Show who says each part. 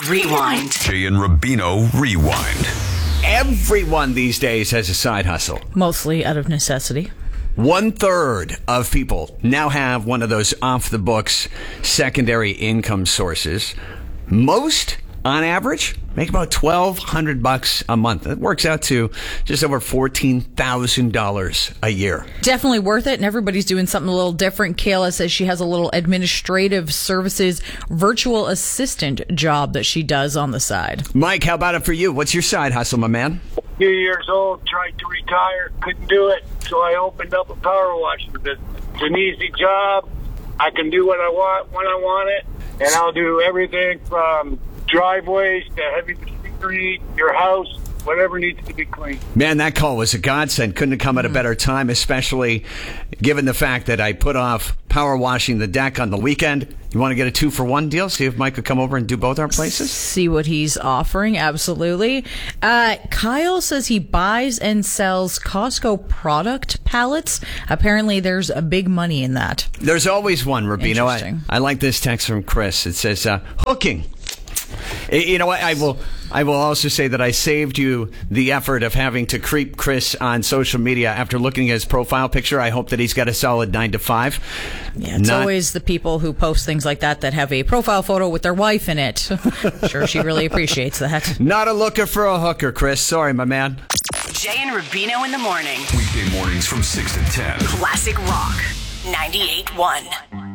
Speaker 1: Rewind.
Speaker 2: Jay and Rubino Rewind.
Speaker 3: Everyone these days has a side hustle.
Speaker 4: Mostly out of necessity.
Speaker 3: 1/3 of people now have one of those off-the-books secondary income sources. Most, on average, make about $1,200 a month. That works out to just over $14,000 a year.
Speaker 4: Definitely worth it, and everybody's doing something a little different. Kayla says she has a little administrative services virtual assistant job that she does on the side.
Speaker 3: Mike, how about it for you? What's your side hustle, my man?
Speaker 5: Few years old, tried to retire, couldn't do it, so I opened up a power washing business. It's an easy job. I can do what I want when I want it, and I'll do everything from driveways to heavy machinery, your house, whatever needs to be cleaned.
Speaker 3: Man, that call was a godsend. Couldn't have come at a better time, especially given the fact that I put off power washing the deck on the weekend. You want to get a 2-for-1 deal? See if Mike could come over and do both our places?
Speaker 4: See what he's offering. Absolutely. Kyle says he buys and sells Costco product pallets. Apparently, there's a big money in that.
Speaker 3: There's always one, Rubino.
Speaker 4: Interesting.
Speaker 3: I like this text from Chris. It says, hooking. You know what? I will also say that I saved you the effort of having to creep Chris on social media after looking at his profile picture. I hope that he's got a solid 9 to 5.
Speaker 4: Yeah, it's always the people who post things like that have a profile photo with their wife in it. I'm sure she really appreciates that.
Speaker 3: Not a looker for a hooker, Chris. Sorry, my man.
Speaker 1: Jay and Rubino in the morning.
Speaker 2: Weekday mornings from 6 to 10.
Speaker 1: Classic Rock 98.1.